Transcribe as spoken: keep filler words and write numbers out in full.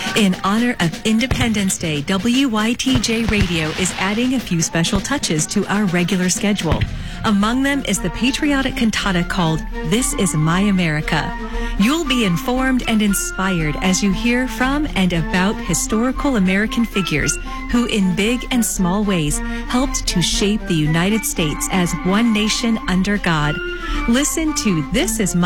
In honor of Independence Day, W Y T J Radio is adding a few special touches to our regular schedule. Among them is the patriotic cantata called This Is My America. You'll be informed and inspired as you hear from and about historical American figures who in big and small ways helped to shape the United States as one nation under God. Listen to This Is My